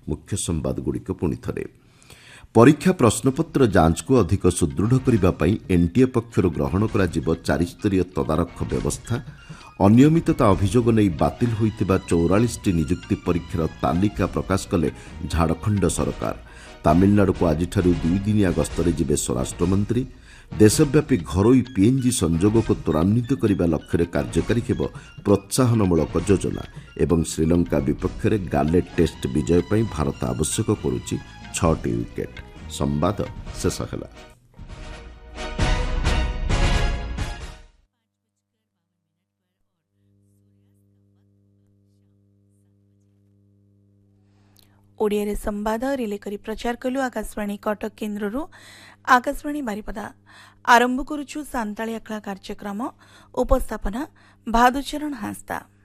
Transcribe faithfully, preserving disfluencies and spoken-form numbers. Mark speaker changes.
Speaker 1: मुख्य संवादगुड़िक पुणी थरे परीक्षा प्रश्नपत्र जांच को अधिक सुदृढ़ करने एनटीए पक्षर ग्रहण कर चारिस्तरीय तदारख व्यवस्था अनियमितता अभियोग नहीं बातिल होइतिबा चौवालीस टी नियुक्ति परीक्षार तालिका प्रकाश कले झाड़खंड सरकार। तामिलनाडु को आज दुई दिनिया गस्तरे जिबे स्वराष्ट्र मंत्री। देशव्यापी घरोई पीएनजी संजोग को त्वरान्वित करने लक्ष्य कार्यकारी हेब प्रोत्साहनमूलक योजना एवं श्रीलंका विपक्ष में गाले टेस्ट विजय पर भारत आवश्यक करुच्ची छटी विकेट। संवाद शेष है।
Speaker 2: ओडिया संवाद रिले करी प्रचार कलु आकाशवाणी कटक केन्द्ररू। आकाशवाणी बारिपदा आरंभ करुछु सांताळी आखला कार्यक्रम। उपस्थापना भादुचरण हांसदा।